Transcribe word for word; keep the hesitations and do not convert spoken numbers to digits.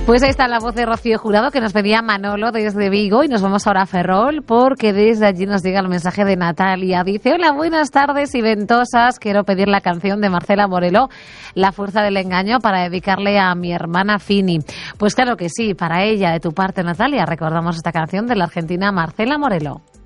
Pues ahí está la voz de Rocío Jurado que nos pedía Manolo desde Vigo, y nos vamos ahora a Ferrol porque desde allí nos llega el mensaje de Natalia. Dice: hola, buenas tardes y ventosas, quiero pedir la canción de Marcela Morelo, La fuerza del engaño, para dedicarle a mi hermana Fini. Pues claro que sí, para ella, de tu parte, Natalia, recordamos esta canción de la argentina Marcela Morelo.